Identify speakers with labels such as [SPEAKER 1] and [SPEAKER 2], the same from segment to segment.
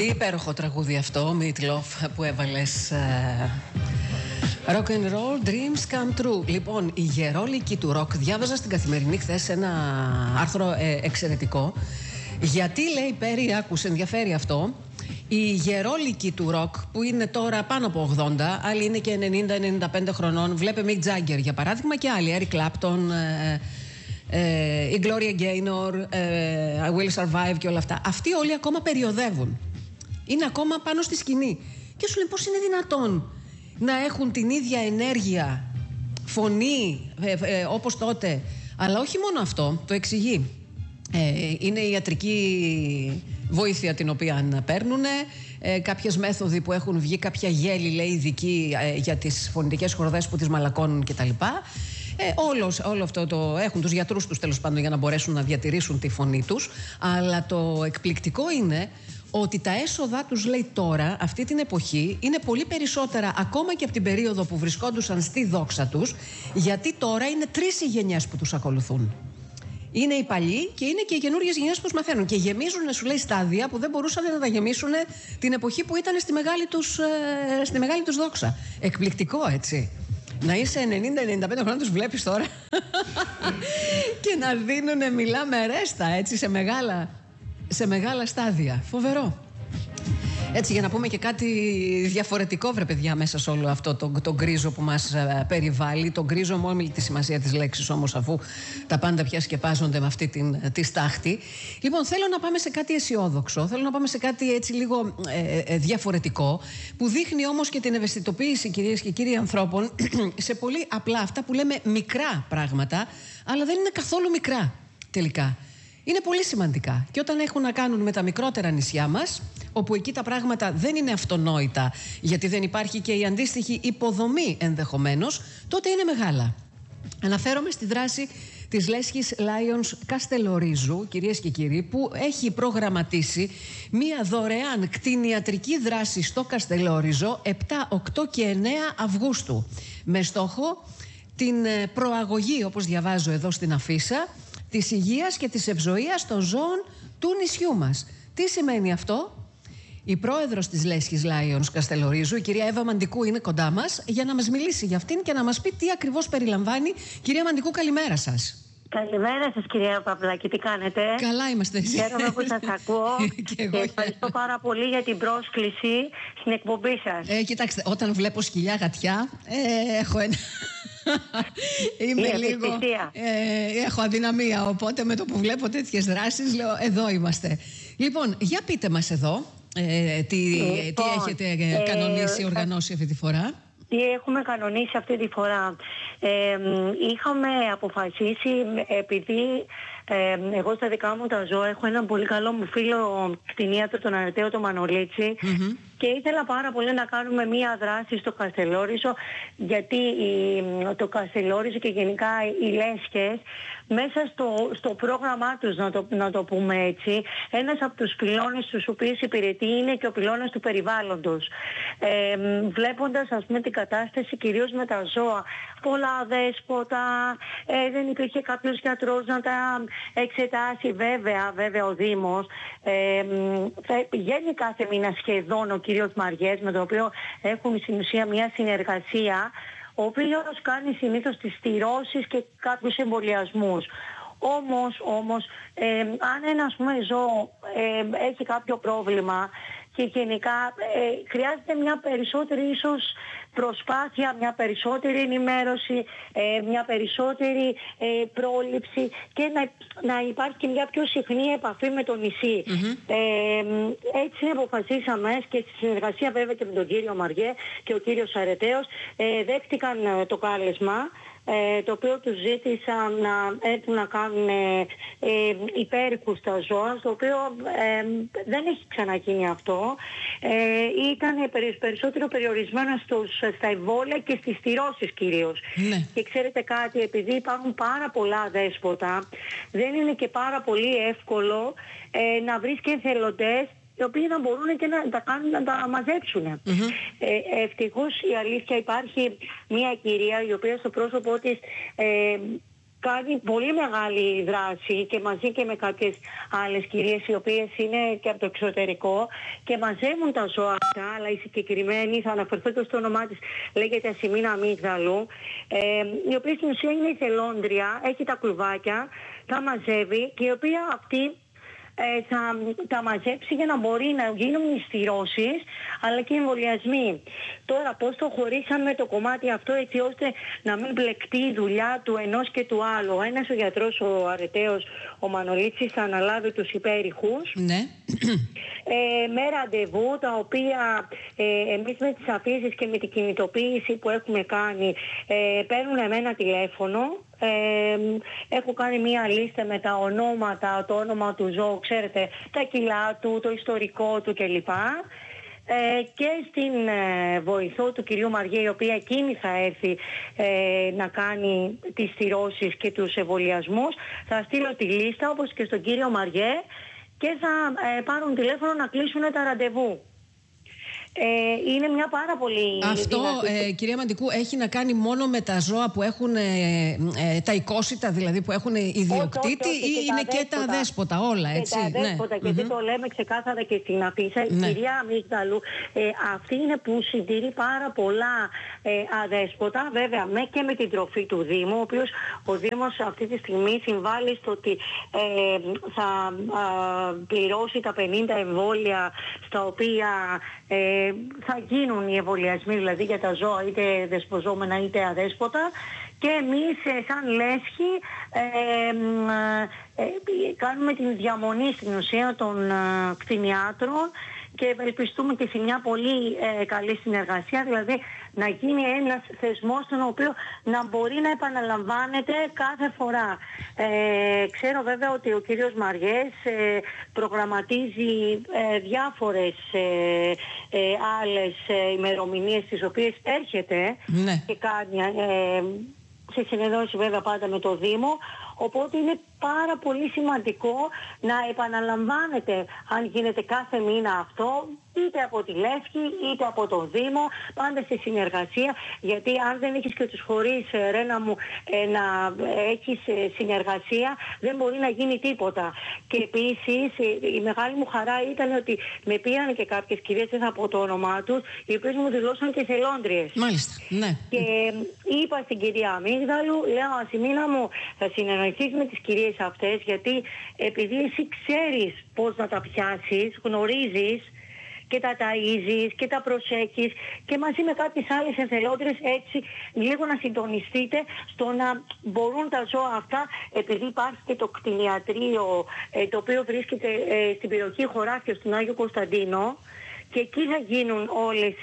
[SPEAKER 1] Τι υπέροχο τραγούδι αυτό, Meatloaf, που έβαλες. Rock and roll dreams come true. Λοιπόν, οι γερόλικοι του ροκ, διάβαζα στην Καθημερινή χθες ένα άρθρο εξαιρετικό. Γιατί λέει Πέρι, άκουσε, ενδιαφέρει αυτό. Οι γερόλικοι του ροκ, που είναι τώρα πάνω από 80, άλλοι είναι και 90-95 χρονών. Βλέπε Mick Jagger για παράδειγμα και άλλοι, Eric Clapton, η Gloria Gaynor, I Will Survive και όλα αυτά. Αυτοί όλοι ακόμα περιοδεύουν. Είναι ακόμα πάνω στη σκηνή. Και σου λέει πώς είναι δυνατόν να έχουν την ίδια ενέργεια, φωνή όπως τότε. Αλλά όχι μόνο αυτό, το εξηγεί. Είναι η ιατρική βοήθεια την οποία παίρνουν, κάποιες μέθοδοι που έχουν βγει, κάποια γέλη λέει ειδική για τις φωνητικές χορδές που τις μαλακώνουν κτλ. Όλο αυτό το έχουν τους γιατρούς τους τέλος πάντων για να μπορέσουν να διατηρήσουν τη φωνή τους. Αλλά το εκπληκτικό είναι ότι τα έσοδα τους λέει τώρα, αυτή την εποχή, είναι πολύ περισσότερα ακόμα και από την περίοδο που βρισκόντουσαν στη δόξα τους, γιατί τώρα είναι 3 οι γενιές που τους ακολουθούν. Είναι οι παλιοί και είναι και οι καινούργιες γενιές που τους μαθαίνουν. Και γεμίζουν, σου λέει, στάδια που δεν μπορούσαν να τα γεμίσουν την εποχή που ήταν στη μεγάλη τους δόξα. Εκπληκτικό, έτσι. Να είσαι 90-95 χρόνια, τους βλέπεις τώρα και να δίνουνε, μιλάμε ρέστα, έτσι, σε μεγάλα στάδια. Φοβερό. Έτσι, για να πούμε και κάτι διαφορετικό, βρε παιδιά, μέσα σε όλο αυτό το γκρίζο που μας περιβάλλει. Το γκρίζο με όλη τη σημασία της λέξης όμως, αφού τα πάντα πια σκεπάζονται με αυτή τη στάχτη. Λοιπόν, θέλω να πάμε σε κάτι αισιόδοξο, θέλω να πάμε σε κάτι έτσι λίγο διαφορετικό, που δείχνει όμως και την ευαισθητοποίηση, κυρίες και κύριοι, ανθρώπων σε πολύ απλά, αυτά που λέμε μικρά πράγματα, αλλά δεν είναι καθόλου μικρά τελικά. Είναι πολύ σημαντικά. Και όταν έχουν να κάνουν με τα μικρότερα νησιά μας, όπου εκεί τα πράγματα δεν είναι αυτονόητα, γιατί δεν υπάρχει και η αντίστοιχη υποδομή ενδεχομένως, τότε είναι μεγάλα. Αναφέρομαι στη δράση της Λέσχης Lions Καστελορίζου, κυρίες και κύριοι, που έχει προγραμματίσει μία δωρεάν κτηνιατρική δράση στο Καστελόριζο 7, 8 και 9 Αυγούστου, με στόχο την προαγωγή, όπως διαβάζω εδώ στην αφίσα, της υγείας και της ευζοίας των ζώων του νησιού μας. Τι σημαίνει αυτό? Η πρόεδρος της Λέσχης Lions Καστελορίζου, η κυρία Εύα Μαντικού, είναι κοντά μας για να μας μιλήσει για αυτήν και να μας πει τι ακριβώς περιλαμβάνει. Κυρία Μαντικού, καλημέρα σας.
[SPEAKER 2] Καλημέρα σας, κυρία Παυλάκη, τι κάνετε?
[SPEAKER 1] Καλά είμαστε.
[SPEAKER 2] Χαίρομαι που σας ακούω
[SPEAKER 1] και
[SPEAKER 2] ευχαριστώ πάρα πολύ για την πρόσκληση στην εκπομπή σας.
[SPEAKER 1] Κοιτάξτε, όταν βλέπω σκυλιά γατιά, έχω ένα... Είμαι λίγο. Έχω αδυναμία. Οπότε με το που βλέπω τέτοιες δράσεις λέω εδώ είμαστε. Λοιπόν, για πείτε μας εδώ τι έχετε κανονίσει, οργανώσει αυτή τη φορά.
[SPEAKER 2] Τι έχουμε κανονίσει αυτή τη φορά? Είχαμε αποφασίσει, επειδή εγώ στα δικά μου τα ζώα έχω έναν πολύ καλό μου φίλο κτηνίατρο, τον Αρεταίο τον Μανολίτσι, και ήθελα πάρα πολύ να κάνουμε μία δράση στο Καστελόριζο, γιατί το Καστελόριζο και γενικά οι Λέσχες μέσα στο πρόγραμμά τους, να το πούμε έτσι, ένας από τους πυλώνες τους οποίους υπηρετεί είναι και ο πυλώνας του περιβάλλοντος. Βλέποντας, ας πούμε, την κατάσταση κυρίως με τα ζώα, πολλά δέσποτα, δεν υπήρχε κάποιος γιατρός να τα εξετάσει. Βέβαια ο Δήμος πηγαίνει κάθε μήνα σχεδόν ο κύριος Μαριές, με τον οποίο έχουν στην ουσία μια συνεργασία, ο οποίος κάνει συνήθως τις στηρώσεις και κάποιους εμβολιασμούς. Όμως αν ένα, ας πούμε, ζώο έχει κάποιο πρόβλημα και γενικά χρειάζεται μια περισσότερη ίσως προσπάθεια, μια περισσότερη ενημέρωση, μια περισσότερη πρόληψη και να υπάρχει και μια πιο συχνή επαφή με το νησί. Έτσι αποφασίσαμε, και στη συνεργασία βέβαια και με τον κύριο Μαριέ και ο κύριος Αρεταίος, δέχτηκαν το κάλεσμα, το οποίο τους ζήτησαν να έρθουν να κάνουν υπέρηχους στα ζώα, το οποίο δεν έχει ξαναγίνει αυτό. Ήταν περισσότερο περιορισμένο στα εμβόλια και στις στηρώσεις κυρίως. Και ξέρετε κάτι, επειδή υπάρχουν πάρα πολλά δέσποτα, δεν είναι και πάρα πολύ εύκολο να βρεις και εθελοντές οι οποίοι να μπορούν και να τα κάνουν, να τα μαζέψουν. Ευτυχώς, η αλήθεια, υπάρχει μια κυρία η οποία στο πρόσωπό της κάνει πολύ μεγάλη δράση και μαζί και με κάποιες άλλες κυρίες οι οποίες είναι και από το εξωτερικό και μαζεύουν τα ζώα αυτά, αλλά η συγκεκριμένη, θα αναφερθώ και στο όνομά της, λέγεται Ασημίνα Αμύγδαλου, η οποία στην ουσία είναι εθελόντρια, έχει τα κλουβάκια, τα μαζεύει και η οποία αυτή θα τα μαζέψει για να μπορεί να γίνουν οι στηρώσεις αλλά και οι εμβολιασμοί. Τώρα πώς το χωρίσαμε το κομμάτι αυτό έτσι ώστε να μην μπλεκτεί η δουλειά του ενός και του άλλου. Ένας ο γιατρός, ο αρεταίος, ο Μανολίτσης, θα αναλάβει τους υπέρηχους.
[SPEAKER 1] Ναι.
[SPEAKER 2] Με ραντεβού τα οποία εμείς με τις αφήσεις και με την κινητοποίηση που έχουμε κάνει παίρνουν εμένα τηλέφωνο. Έχω κάνει μία λίστα με τα ονόματα, το όνομα του ζώου, ξέρετε, τα κιλά του, το ιστορικό του κλπ. Και στην βοηθό του κυρίου Μαριέ, η οποία εκείνη θα έρθει να κάνει τις στηρώσεις και τους εμβολιασμούς, θα στείλω τη λίστα όπως και στον κύριο Μαριέ και θα πάρουν τηλέφωνο να κλείσουν τα ραντεβού. Είναι μια πάρα πολύ...
[SPEAKER 1] Αυτό, κυρία Μαντικού, έχει να κάνει μόνο με τα ζώα που έχουν τα οικόσιτα, δηλαδή που έχουν ιδιοκτήτη, ή είναι και τα αδέσποτα όλα, έτσι?
[SPEAKER 2] Και τα αδέσποτα, γιατί το λέμε ξεκάθαρα και στην αφίσα. Η κυρία Αμύγδαλου αυτή είναι που συντηρεί πάρα πολλά αδέσποτα, βέβαια και με την τροφή του Δήμου, ο οποίος ο Δήμος αυτή τη στιγμή συμβάλλει στο ότι θα πληρώσει τα 50 εμβόλια στα οποία θα γίνουν οι εμβολιασμοί, δηλαδή για τα ζώα, είτε δεσποζόμενα είτε αδέσποτα. Και εμείς σαν λέσχη κάνουμε την διαμονή στην ουσία των κτηνιάτρων και ευελπιστούμε και σε μια πολύ καλή συνεργασία, δηλαδή να γίνει ένας θεσμός στον οποίο να μπορεί να επαναλαμβάνεται κάθε φορά. Ξέρω βέβαια ότι ο κύριος Μαριές προγραμματίζει διάφορες άλλες ημερομηνίες τις οποίες έρχεται και κάνει σε συνεννόηση βέβαια πάντα με το Δήμο, οπότε είναι πάρα πολύ σημαντικό να επαναλαμβάνεται, αν γίνεται κάθε μήνα αυτό, είτε από τη Λέσχη είτε από τον Δήμο, πάντα σε συνεργασία, γιατί αν δεν έχεις και τους φορείς, Ρένα μου, να έχεις συνεργασία, δεν μπορεί να γίνει τίποτα. Και επίσης η μεγάλη μου χαρά ήταν ότι με πήραν και κάποιες κυρίες, δεν θα πω το όνομά τους, οι οποίες μου δηλώσαν και εθελόντριες.
[SPEAKER 1] Μάλιστα, ναι.
[SPEAKER 2] Και είπα στην κυρία Αμύγδαλου, λέω, Ασημίνα μου, θα συνεννοηθείς με τις κυρίες αυτές, γιατί επειδή εσύ ξέρεις πώς να τα πιάσεις, γνωρίζεις και τα ταΐζεις και τα προσέχεις και μαζί με κάποιες άλλες εθελόντριες, έτσι λίγο να συντονιστείτε στο να μπορούν τα ζώα αυτά, επειδή υπάρχει και το κτηνιατρίο το οποίο βρίσκεται στην περιοχή Χωράφιο, στον Άγιο Κωνσταντίνο, και εκεί θα γίνουν όλες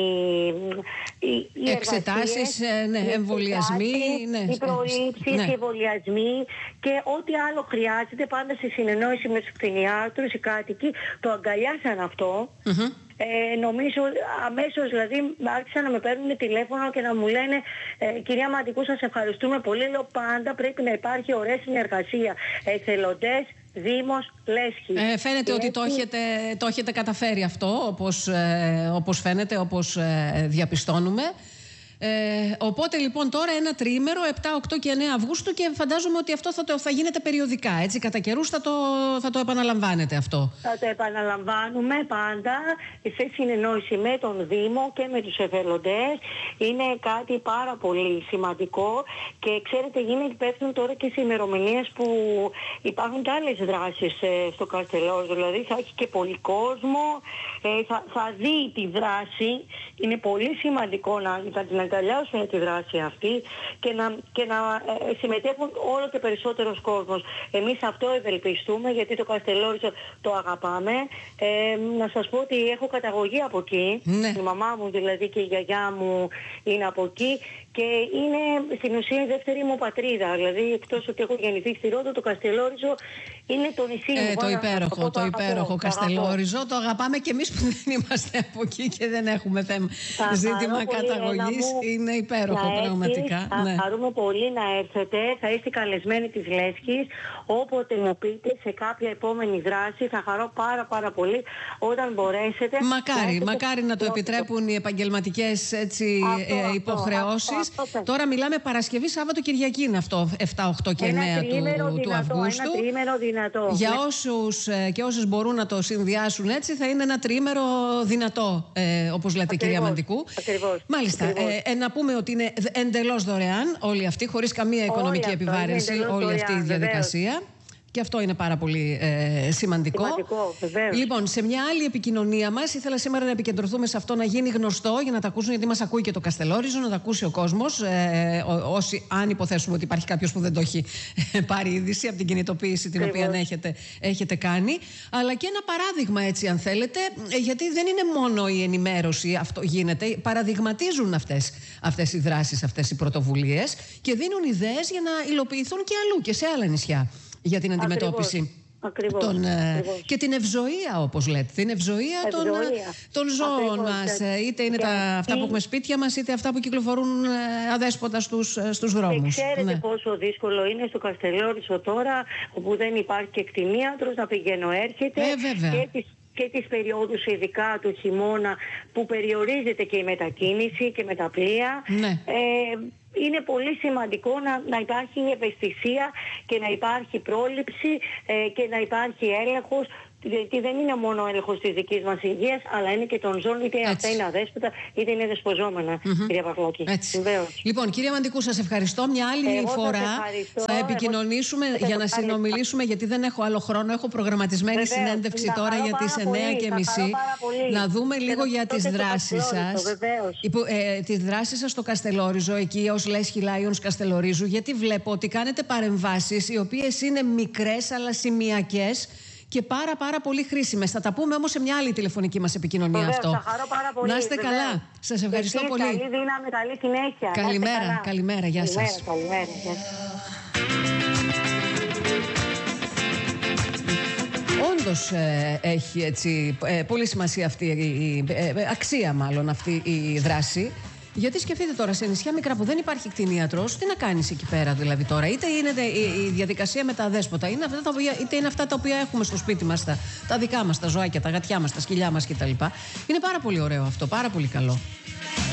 [SPEAKER 2] οι
[SPEAKER 1] εξετάσεις, εμβολιασμοί,
[SPEAKER 2] οι προλήψεις, οι εμβολιασμοί και ό,τι άλλο χρειάζεται, πάντα σε συνεννόηση με τους κτηνιάτρους, οι κάτοικοι το αγκαλιάσαν αυτό. Νομίζω αμέσως, δηλαδή άρχισαν να με παίρνουν τηλέφωνο και να μου λένε κυρία Μαντικού, σας ευχαριστούμε πολύ. Λέω, πάντα πρέπει να υπάρχει ωραία συνεργασία, εθελοντές, Δήμος, Λέσχη.
[SPEAKER 1] Φαίνεται ότι το έχετε καταφέρει αυτό, όπως φαίνεται, όπως διαπιστώνουμε. Οπότε λοιπόν τώρα ένα τριήμερο, 7, 8 και 9 Αυγούστου, και φαντάζομαι ότι αυτό θα γίνεται περιοδικά, έτσι, κατά καιρούς θα το επαναλαμβάνετε αυτό.
[SPEAKER 2] Θα το επαναλαμβάνουμε πάντα σε συνεννόηση με τον Δήμο και με τους εθελοντές. Είναι κάτι πάρα πολύ σημαντικό και ξέρετε, γίνεται υπεύθυνο τώρα και σε ημερομηνίες που υπάρχουν και άλλες δράσεις στο Καστελόριζο, δηλαδή θα έχει και πολύ κόσμο, θα δει τη δράση. Είναι πολύ σημαντικό να την αγκαλιάσουν τη δράση αυτή και να συμμετέχουν όλο και περισσότερος κόσμος. Εμείς αυτό ευελπιστούμε, γιατί το Καστελόριζο το αγαπάμε. Να σας πω ότι έχω καταγωγή από εκεί. Η μαμά μου δηλαδή και η γιαγιά μου είναι από εκεί και είναι στην ουσία η δεύτερη μου πατρίδα. Δηλαδή, εκτός ότι έχω γεννηθεί στη Ρόδο, το Καστελόριζο Είναι το νησί μου.
[SPEAKER 1] Το υπέροχο Καστελόριζο. Το αγαπάμε και εμείς που δεν είμαστε από εκεί και δεν έχουμε ζήτημα καταγωγής. Είναι υπέροχο πραγματικά.
[SPEAKER 2] Θα χαρούμε πολύ να έρθετε. Θα είστε καλεσμένοι της Λέσχης. Όποτε μου πείτε σε κάποια επόμενη δράση, θα χαρώ πάρα πολύ όταν μπορέσετε.
[SPEAKER 1] Μακάρι να το επιτρέπουν οι επαγγελματικές υποχρεώσεις. Τώρα μιλάμε Παρασκευή, Σάββατο, Κυριακή είναι αυτό, 7, 8 και 9 του Αυγούστου.
[SPEAKER 2] Ένα τριήμερο δυνατό.
[SPEAKER 1] Για όσους και όσες μπορούν να το συνδυάσουν έτσι, θα είναι ένα τριήμερο δυνατό, όπως λέτε, κυρία Μαντικού.
[SPEAKER 2] Ακριβώς.
[SPEAKER 1] Μάλιστα. Να πούμε ότι είναι εντελώς δωρεάν όλοι αυτοί, χωρίς καμία οικονομική επιβάρυνση, όλη αυτή η διαδικασία.
[SPEAKER 2] Βεβαίως.
[SPEAKER 1] Και αυτό είναι πάρα πολύ σημαντικό. Λοιπόν, σε μια άλλη επικοινωνία μας, ήθελα σήμερα να επικεντρωθούμε σε αυτό, να γίνει γνωστό για να τα ακούσουν, γιατί μας ακούει και το Καστελόριζο, να τα ακούσει ο κόσμος. Αν υποθέσουμε ότι υπάρχει κάποιος που δεν το έχει πάρει είδηση από την κινητοποίηση την οποία έχετε κάνει. Αλλά και ένα παράδειγμα, έτσι, αν θέλετε, γιατί δεν είναι μόνο η ενημέρωση, αυτό γίνεται. Παραδειγματίζουν αυτές οι δράσεις, αυτές οι πρωτοβουλίες και δίνουν ιδέες για να υλοποιηθούν και αλλού και σε άλλα νησιά. Για την αντιμετώπιση και την ευζοία, όπως λέτε. Την ευζοία των ζώων μας. Είτε είναι αυτά που έχουμε σπίτια μας, είτε αυτά που κυκλοφορούν αδέσποτα στους δρόμους.
[SPEAKER 2] Και ξέρετε πόσο δύσκολο είναι στο Καστελόριζο τώρα, όπου δεν υπάρχει και κτηνίατρος, να πηγαίνω έρχεται. Και τις περιόδους ειδικά του χειμώνα που περιορίζεται και η μετακίνηση και με τα πλοία. Είναι πολύ σημαντικό να υπάρχει ευαισθησία και να υπάρχει πρόληψη και να υπάρχει έλεγχος. Γιατί δεν είναι μόνο ο έλεγχος της δικής μας υγείας, αλλά είναι και των ζώων, είτε αυτά είναι αδέσποτα, είτε είναι δεσποζόμενα, κυρία Παυλάκη.
[SPEAKER 1] Λοιπόν, κυρία Μαντικού, σας ευχαριστώ. Μια άλλη φορά θα επικοινωνήσουμε για να συνομιλήσουμε, γιατί δεν έχω άλλο χρόνο. Έχω προγραμματισμένη συνέντευξη τώρα για τις 9:30. Να δούμε λίγο για τις δράσεις σας. Τις δράσεις σας στο Καστελόριζο, εκεί ως Λέσχη Lions Καστελορίζου, γιατί βλέπω ότι κάνετε παρεμβάσεις οι οποίες είναι μικρές αλλά σημειακές και πάρα πολύ χρήσιμες. Θα τα πούμε όμως σε μια άλλη τηλεφωνική μας επικοινωνία.
[SPEAKER 2] Βεβαίως,
[SPEAKER 1] αυτό.
[SPEAKER 2] Θα χαρώ πάρα πολύ.
[SPEAKER 1] Να είστε καλά. Σας ευχαριστώ πολύ.
[SPEAKER 2] Καλή δύναμη, καλή συνέχεια.
[SPEAKER 1] Καλημέρα. Γεια σας.
[SPEAKER 2] Καλημέρα.
[SPEAKER 1] Όντως έχει έτσι πολύ σημασία αυτή η αξία, μάλλον αυτή η δράση. Γιατί σκεφτείτε τώρα, σε νησιά μικρά που δεν υπάρχει κτηνίατρος, τι να κάνεις εκεί πέρα δηλαδή τώρα? Είτε είναι η διαδικασία με τα αδέσποτα, είτε είναι αυτά τα οποία έχουμε στο σπίτι μας, τα δικά μας, τα ζωάκια, τα γατιά μας, τα σκυλιά μας κτλ. Είναι πάρα πολύ ωραίο αυτό, πάρα πολύ καλό.